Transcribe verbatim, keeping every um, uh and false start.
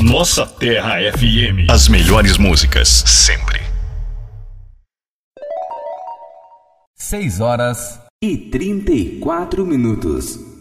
Nossa Terra F M. As melhores músicas, sempre. seis horas e trinta e quatro minutos.